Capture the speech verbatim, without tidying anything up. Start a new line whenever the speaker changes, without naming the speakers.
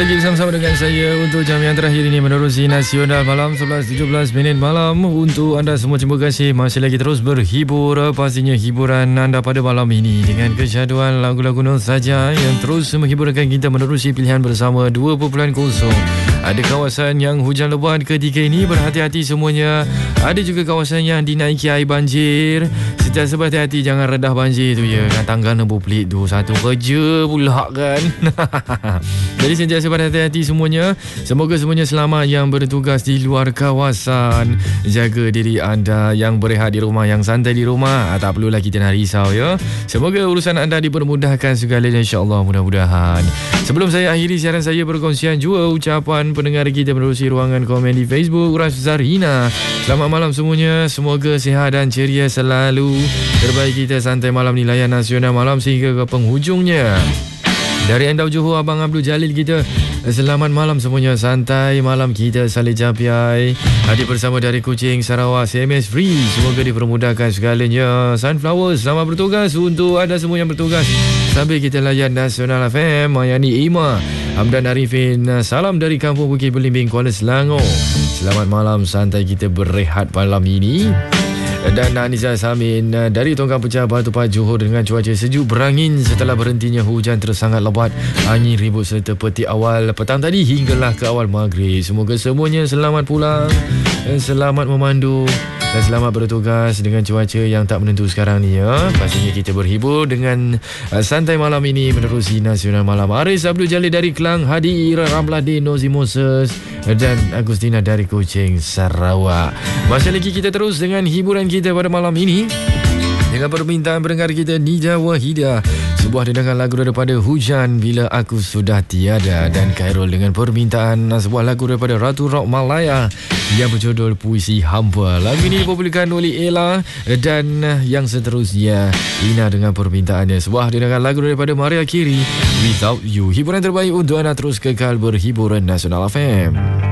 Lagi bersama dengan saya untuk jam yang terakhir ini menerusi Nasional Malam sebelas tujuh belas minit malam. Untuk anda semua, terima kasih masih lagi terus berhibur. Pastinya hiburan anda pada malam ini dengan kesyaduan lagu-lagu nostalgia yang terus menghiburkan kita menerusi pilihan bersama dua perpuluhan kosong. Ada kawasan yang hujan lebat ketika ini, berhati-hati semuanya. Ada juga kawasan yang dinaiki air banjir. Sentiasa berhati-hati, jangan redah banjir tu ya. Kan tangga nombor pelik tu satu kerja pula kan. Jadi sentiasa berhati-hati semuanya. Semoga semuanya selamat yang bertugas di luar kawasan. Jaga diri anda yang berehat di rumah, yang santai di rumah. Tak perlulah kita nak risau ya. Semoga urusan anda dipermudahkan segalanya, insya-Allah, mudah-mudahan. Sebelum saya akhiri siaran saya, perkongsian juga ucapan pendengar kita menerusi ruangan komen di Facebook Razarina. Selamat malam semuanya. Semoga sihat dan ceria selalu. Terbaik kita santai malam ni, layan Nasional Malam sehingga ke penghujungnya. Dari Endau Johor, Abang Abdul Jalil kita, selamat malam semuanya, santai malam kita saling capai. Hadir bersama dari Kuching, Sarawak, C M S Free. Semoga dipermudahkan segalanya. Sunflower, selamat bertugas untuk anda semua yang bertugas sambil kita layan Nasional F M. Mayani Ima, Hamdan Arifin, salam dari Kampung Bukit Belimbing, Kuala Selangor. Selamat malam, santai kita berehat malam ini. Dan Anissa Samin dari Tongkang Pecah, Batu Pahat, Johor, dengan cuaca sejuk berangin setelah berhentinya hujan terus sangat lebat, angin ribut serta petir awal petang tadi hinggalah ke awal maghrib. Semoga semuanya selamat pulang, selamat memandu dan selamat bertugas dengan cuaca yang tak menentu sekarang ni ya. Pastinya kita berhibur dengan uh, santai malam ini menerusi Nasional Malam. Aris Abdul Jalil dari Kelang, Hadi Ramladin, Nozi Moses dan Agustina dari Kuching, Sarawak. Masih lagi kita terus dengan hiburan kita pada malam ini dengan permintaan pendengar kita Nida Wahida, sebuah dendangan lagu daripada Hujan Bila Aku Sudah Tiada, dan Khairul dengan permintaan sebuah lagu daripada Ratu Rock Malaya yang berjudul Puisi Hampa. Lagu ini dipopularkan oleh Ella, dan yang seterusnya Ina dengan permintaannya sebuah dendangan lagu daripada Maria Carey, Without You. Hiburan terbaik untuk anda, terus kekal berhiburan Nasional F M.